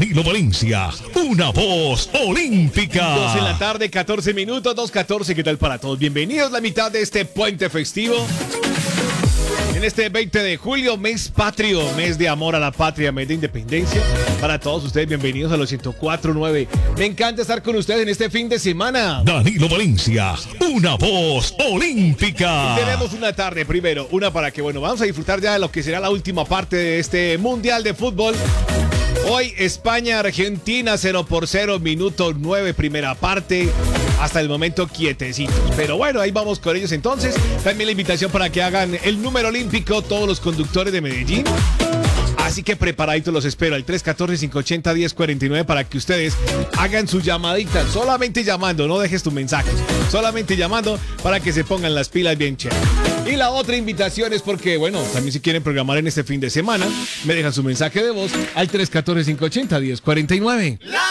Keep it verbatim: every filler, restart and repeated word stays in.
Danilo Valencia, una voz olímpica. dos de la tarde, catorce minutos, dos catorce. ¿Qué tal para todos? Bienvenidos a la mitad de este puente festivo. En este veinte de julio, mes patrio, mes de amor a la patria, mes de independencia. Para todos ustedes, bienvenidos a los ciento cuatro punto nueve. Me encanta estar con ustedes en este fin de semana. Danilo Valencia, una voz olímpica. Tenemos una tarde, primero, una para que, bueno, vamos a disfrutar ya de lo que será la última parte de este Mundial de Fútbol. Hoy España-Argentina cero por cero, minuto nueve, primera parte. Hasta el momento quietecitos. Pero bueno, ahí vamos con ellos entonces. También la invitación para que hagan el número olímpico todos los conductores de Medellín. Así que preparaditos los espero al tres uno cuatro, cinco ocho cero, uno cero cuatro nueve para que ustedes hagan su llamadita. Solamente llamando, no dejes tu mensaje. Solamente llamando para que se pongan las pilas bien chévere. Y la otra invitación es porque, bueno, también si quieren programar en este fin de semana, me dejan su mensaje de voz al tres uno cuatro, cinco ocho cero, uno cero cuatro nueve.